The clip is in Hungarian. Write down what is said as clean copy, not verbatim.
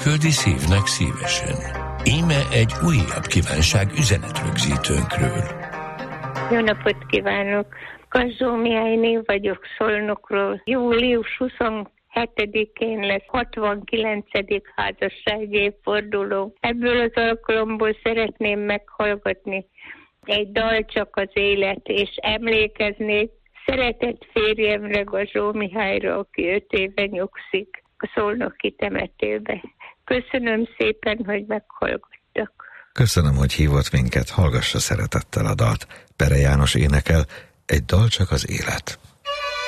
küldi szívnek szívesen. Íme egy újabb kívánság üzenetrögzítőnkről. Jó napot kívánok! Kazzó Mihályné vagyok Szolnokról. Július 27-én lesz 69. házassági évforduló. Ebből az alkalomból szeretném meghallgatni egy dal, csak az élet, és emlékeznék szeretett férjemre, Gazzó Mihályra, aki 5 éve nyugszik a szolnoki temetőbe. Köszönöm szépen, hogy meghallgattak. Köszönöm, hogy hívott minket, hallgassa szeretettel a dalt. Pere János énekel, egy dal csak az élet.